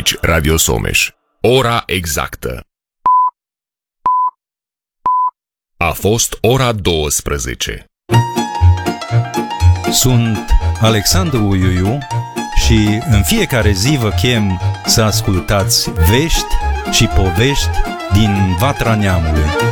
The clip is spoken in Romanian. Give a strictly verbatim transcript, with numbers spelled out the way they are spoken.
Aici Radio Someș. Ora exactă. A fost ora douăsprezece. Sunt Alexandru Uiuiu și în fiecare zi vă chem să ascultați vești și povești din Vatra Neamului.